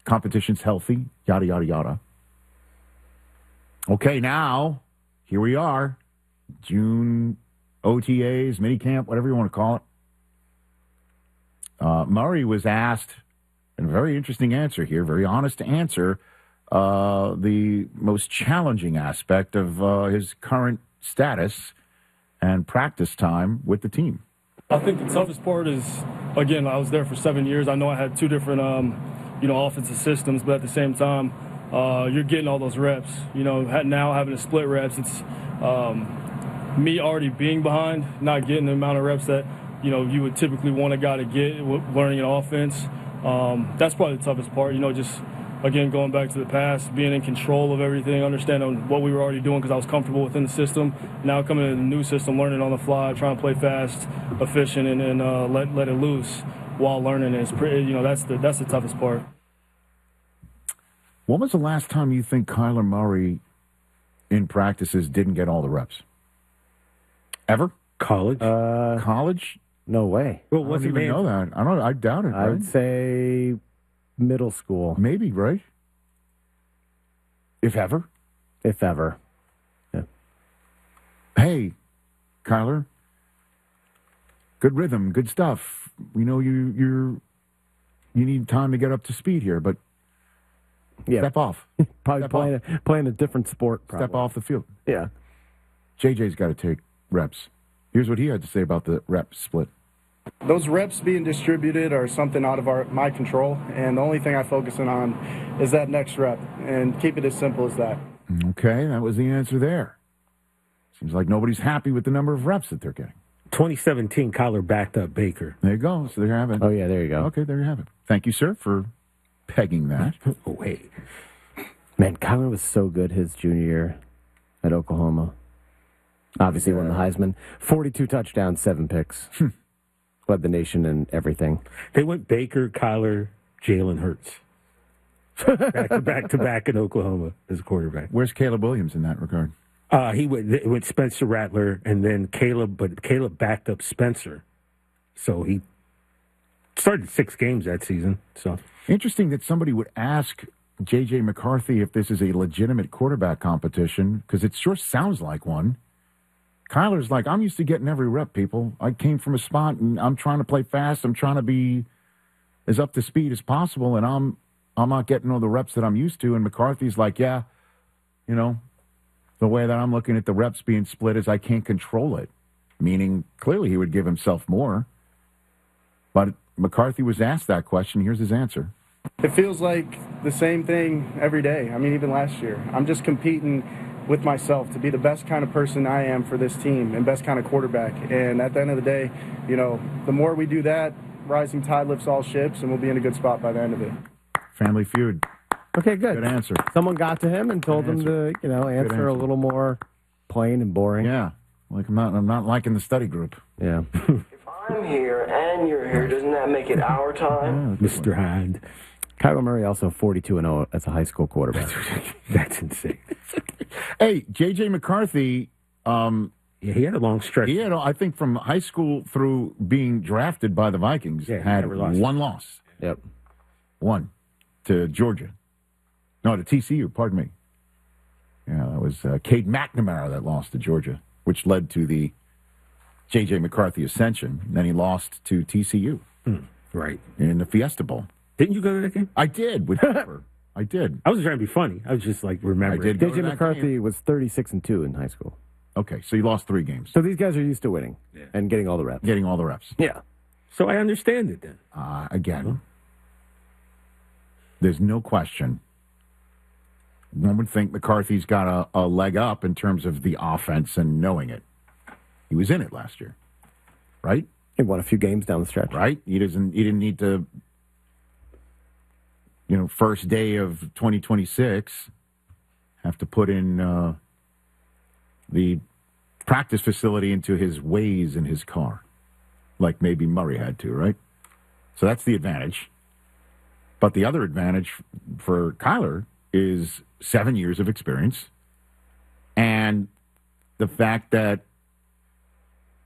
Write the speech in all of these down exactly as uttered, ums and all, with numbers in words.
competition's healthy, yada, yada, yada. Okay, now, here we are. June O T As, minicamp, whatever you want to call it. Uh, Murray was asked, and a very interesting answer here, very honest answer, uh, the most challenging aspect of uh, his current status and practice time with the team. I think the toughest part is, again, I was there for seven years. I know I had two different, um, you know, offensive systems, but at the same time, uh, you're getting all those reps. You know, now having to split reps, it's um, me already being behind, not getting the amount of reps that, you know, you would typically want a guy to get learning an offense. Um, that's probably the toughest part, you know, just, again, going back to the past, being in control of everything, understanding what we were already doing because I was comfortable within the system. Now coming into the new system, learning on the fly, trying to play fast, efficient, and, and uh, let let it loose while learning is pretty. You know, that's the that's the toughest part. When was the last time you think Kyler Murray in practices didn't get all the reps? Ever? College? Uh, College? No way. Well, I don't even know that. I don't. I doubt it. I would right? say middle school, maybe, right? If ever, if ever. Yeah. Hey, Kyler. Good rhythm, good stuff. We know you. You're. You need time to get up to speed here, but yeah, step off. Probably step playing off. A, playing a different sport. Probably. Step off the field. Yeah. J J's got to take reps. Here's what he had to say about the rep split. Those reps being distributed are something out of our my control, and the only thing I focus in on is that next rep, and keep it as simple as that. Okay, that was the answer there. Seems like nobody's happy with the number of reps that they're getting. twenty seventeen, Kyler backed up Baker. There you go. So there you have it. Oh, yeah, there you go. Okay, there you have it. Thank you, sir, for pegging that. Oh, wait. Man, Kyler was so good his junior year at Oklahoma. Obviously won the Heisman. forty-two touchdowns, seven picks. Led the nation in everything. They went Baker, Kyler, Jalen Hurts. back to back to back in Oklahoma as a quarterback. Where's Caleb Williams in that regard? Uh, he went, it went Spencer Rattler and then Caleb, but Caleb backed up Spencer. So he started six games that season. So interesting that somebody would ask J J McCarthy if this is a legitimate quarterback competition, because it sure sounds like one. Kyler's like, I'm used to getting every rep, people. I came from a spot, and I'm trying to play fast. I'm trying to be as up to speed as possible, and I'm I'm not getting all the reps that I'm used to. And McCarthy's like, yeah, you know, the way that I'm looking at the reps being split is I can't control it, meaning clearly he would give himself more. But McCarthy was asked that question. Here's his answer. It feels like the same thing every day. I mean, even last year. I'm just competing with myself to be the best kind of person I am for this team and best kind of quarterback. And at the end of the day, you know, the more we do that, rising tide lifts all ships, and we'll be in a good spot by the end of it. Family Feud. Okay, good. Good answer. Someone got to him and told him to, you know, answer, answer a little more plain and boring. Yeah, like I'm not, I'm not liking the study group. Yeah. If I'm here and you're here, doesn't that make it our time? Yeah, Mister Hind. Kyler Murray also forty-two and oh as a high school quarterback. That's insane. Hey, J J McCarthy, um, yeah, he had a long stretch. He had, I think, from high school through being drafted by the Vikings, yeah, had lost. one loss. Yep. One to Georgia. No, to T C U, pardon me. Yeah, that was uh, Cade McNamara that lost to Georgia, which led to the J J McCarthy ascension. And then he lost to T C U. Hmm, right. In the Fiesta Bowl. Didn't you go to that game? I did, with Harper. I did. I was trying to be funny. I was just like remembering. I did go J J to that McCarthy game. was thirty-six and two in high school. Okay, so he lost three games. So these guys are used to winning Yeah. and getting all the reps. Getting all the reps. Yeah. So I understand it then. Uh, again, there's no question. One would think McCarthy's got a, a leg up in terms of the offense and knowing it. He was in it last year, right? He won a few games down the stretch. Right? He doesn't. He didn't need to. You know, first day of twenty twenty-six, have to put in uh, the practice facility into his ways in his car, like maybe Murray had to, right? So that's the advantage. But the other advantage for Kyler is seven years of experience and the fact that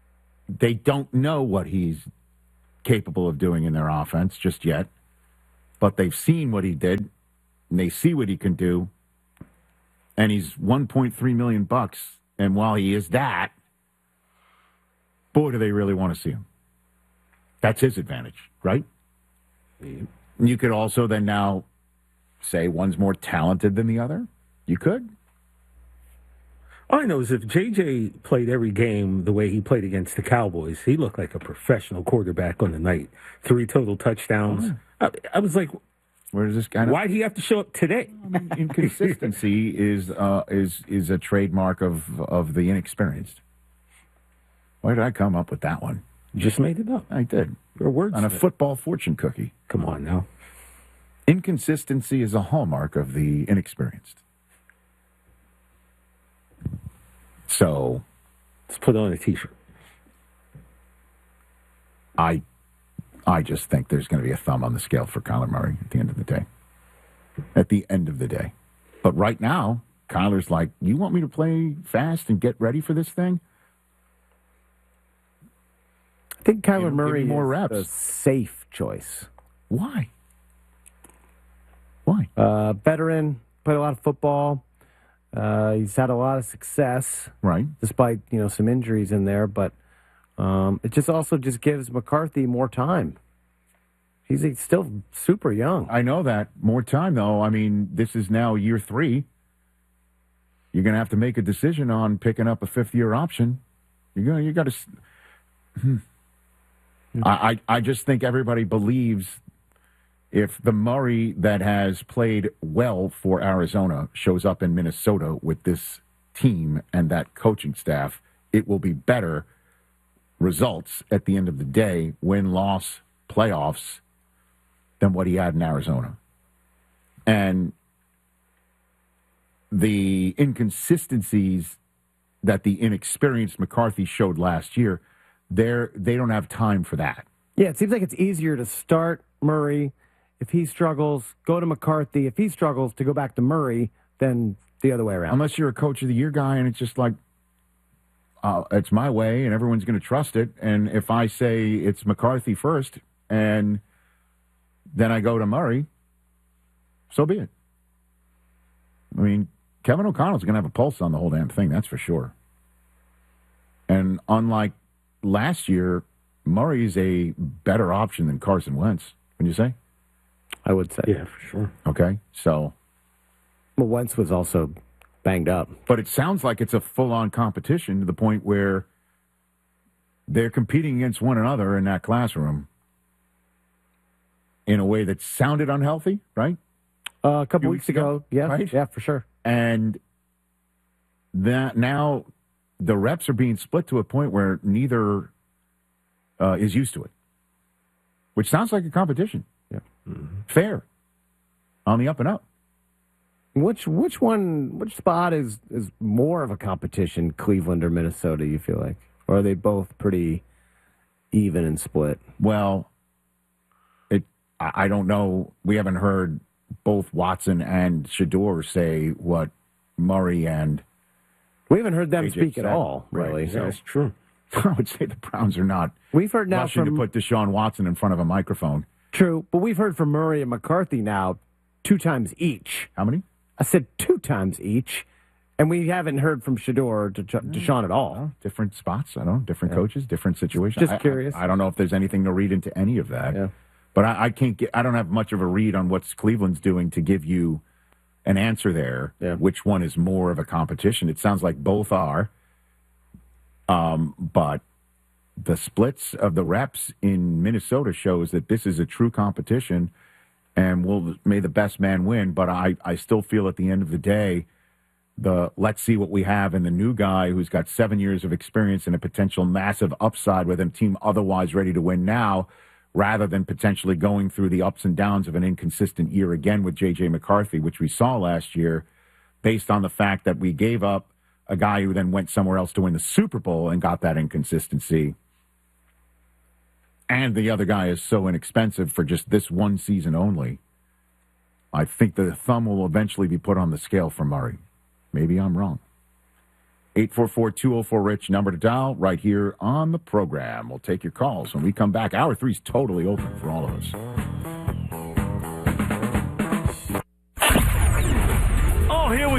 they don't know what he's capable of doing in their offense just yet. but they've seen what he did, and they see what he can do, and he's one point three million bucks. And while he is that, boy, do they really want to see him. That's his advantage, right? And you could also then now say one's more talented than the other. You could. All I know is if J J played every game the way he played against the Cowboys, he looked like a professional quarterback on the night. Three total touchdowns. I, I was like, where does this guy? Why did he have to show up today? I mean, inconsistency is uh, is is a trademark of of the inexperienced. Why did I come up with that one? You just made it up. I did. Your words on a football fortune cookie. Come on now. Inconsistency is a hallmark of the inexperienced. So, let's put on a T-shirt. I, I just think there's going to be a thumb on the scale for Kyler Murray at the end of the day. At the end of the day, but right now, Kyler's like, "You want me to play fast and get ready for this thing?" I think Kyler You know, Murray give me more is reps. a safe choice. Why? Why? Uh, veteran, played a lot of football. Uh, he's had a lot of success, right? Despite you know some injuries in there, but um, it just also just gives McCarthy more time. He's he's still super young. I know that. More time, though. I mean, this is now year three. You're going to have to make a decision on picking up a fifth-year option. You're going. You got to. Hmm. I, I I just think everybody believes if the Murray that has played well for Arizona shows up in Minnesota with this team and that coaching staff, it will be better results at the end of the day, win-loss, playoffs, than what he had in Arizona. And the inconsistencies that the inexperienced McCarthy showed last year, they're, they don't have time for that. Yeah, it seems like it's easier to start Murray. If he struggles, go to McCarthy. If he struggles, to go back to Murray, then the other way around. Unless you're a coach of the year guy and it's just like, uh, it's my way and everyone's going to trust it. And if I say it's McCarthy first and then I go to Murray, so be it. I mean, Kevin O'Connell's going to have a pulse on the whole damn thing, that's for sure. And unlike last year, Murray's a better option than Carson Wentz, wouldn't you say? I would say. Yeah, for sure. Okay, so. Well, Wentz was also banged up. But it sounds like it's a full-on competition to the point where they're competing against one another in that classroom in a way that sounded unhealthy, right? Uh, a couple Few weeks, weeks ago, ago, yeah, right? yeah, for sure. And that now the reps are being split to a point where neither uh, is used to it, which sounds like a competition. Yeah, mm-hmm. Fair, on the up and up. Which which one? Which spot is is more of a competition, Cleveland or Minnesota? You feel like, or are they both pretty even and split? Well, it. I, I don't know. We haven't heard both Watson and Shador say what Murray and we haven't heard them A J speak said. at all. Really, Right, yeah, that's true. I would say the Browns are not. We've heard now rushing from to put Deshaun Watson in front of a microphone. True, but we've heard from Murray and McCarthy now two times each. How many? I said two times each, and we haven't heard from Shador or De- Deshaun at all. Well, different spots, I don't know, different Yeah. coaches, different situations. Just I- curious. I, I don't know if there's anything to read into any of that. Yeah. But I, I can't get. I don't have much of a read on what Cleveland's doing to give you an answer there. Yeah. Which one is more of a competition? It sounds like both are. Um, but the splits of the reps in Minnesota shows that this is a true competition, and will may the best man win. But I, I still feel at the end of the day, the let's see what we have in the new guy who's got seven years of experience and a potential massive upside with a team otherwise ready to win now, rather than potentially going through the ups and downs of an inconsistent year again with J J McCarthy, which we saw last year, based on the fact that we gave up a guy who then went somewhere else to win the Super Bowl and got that inconsistency. And the other guy is so inexpensive for just this one season only. I think the thumb will eventually be put on the scale for Murray. Maybe I'm wrong. eight four four, two oh four, RICH, number to dial right here on the program. We'll take your calls when we come back. Hour three's totally open for all of us.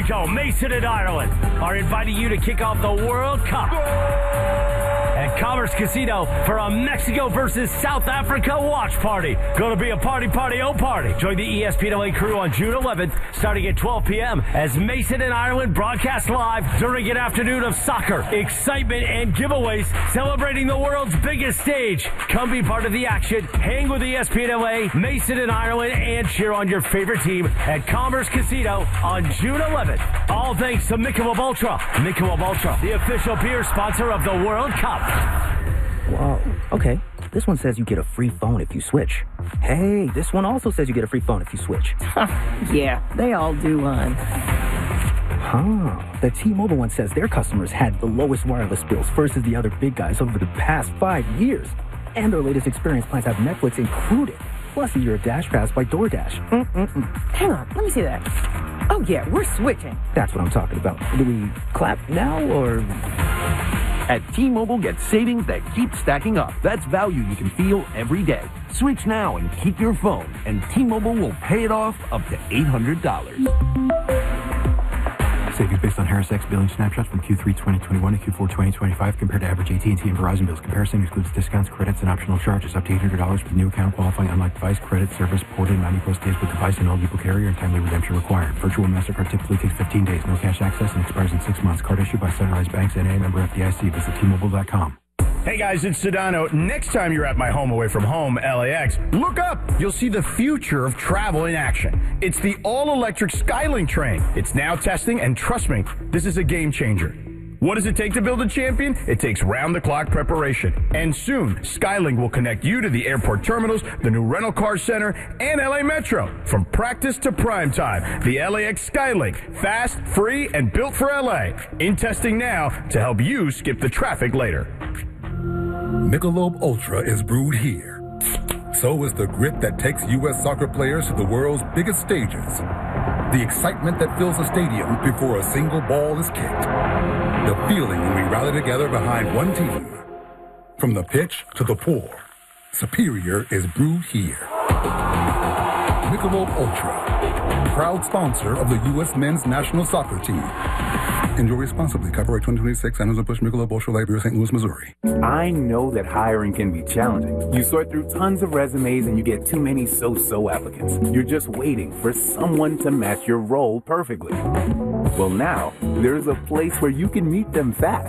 Mexico, Mason and Ireland are inviting you to kick off the World Cup at Commerce Casino for a Mexico versus South Africa watch party. Gonna be a party, party, oh party. Join the E S P N L A crew on June eleventh, starting at twelve p.m. as Mason and Ireland broadcast live during an afternoon of soccer, excitement, and giveaways celebrating the world's biggest stage. Come be part of the action, hang with E S P N L A, Mason and Ireland, and cheer on your favorite team at Commerce Casino on June eleventh. All thanks to Michelob Ultra. Michelob Ultra, the official beer sponsor of the World Cup. Well, okay. This one says you get a free phone if you switch. Hey, this one also says you get a free phone if you switch. Yeah, they all do, hon. Huh. The T-Mobile one says their customers had the lowest wireless bills versus the other big guys over the past five years. And their latest experience plans have Netflix included, plus a year of Dash Pass by DoorDash. Mm-mm-mm. Hang on, let me see that. Oh, yeah, we're switching. That's what I'm talking about. Do we clap now, or... At T-Mobile, get savings that keep stacking up. That's value you can feel every day. Switch now and keep your phone, and T-Mobile will pay it off up to eight hundred dollars. Savings based on Harris X billing snapshots from Q three twenty twenty-one to Q four twenty twenty-five compared to average A T and T and Verizon bills. Comparison excludes discounts, credits, and optional charges. Up to eight hundred dollars for new account qualifying unlike device. Credit service ported ninety plus days with device and eligible carrier, and timely redemption required. Virtual MasterCard typically takes fifteen days. No cash access and expires in six months. Card issued by Sunrise Banks N A, member F D I C. Visit T Mobile dot com. Hey guys, it's Sedano. Next time you're at my home away from home, L A X, look up. You'll see the future of travel in action. It's the all-electric Skylink train. It's now testing, and trust me, this is a game changer. What does it take to build a champion? It takes round-the-clock preparation. And soon, Skylink will connect you to the airport terminals, the new rental car center, and L A Metro. From practice to prime time, the L A X Skylink. Fast, free, and built for L A. In testing now to help you skip the traffic later. Michelob Ultra is brewed here. So is the grit that takes U S soccer players to the world's biggest stages. The excitement that fills a stadium before a single ball is kicked. The feeling when we rally together behind one team. From the pitch to the pour, Superior is brewed here. Michelob Ultra, proud sponsor of the U S men's national soccer team. Enjoy responsibly. Copyright twenty twenty-six, Anheuser-Busch Michelob Ultra Light Beer, Saint Louis, Missouri. I know that hiring can be challenging. You sort through tons of resumes and you get too many so-so applicants. You're just waiting for someone to match your role perfectly. Well, now, there's a place where you can meet them fast.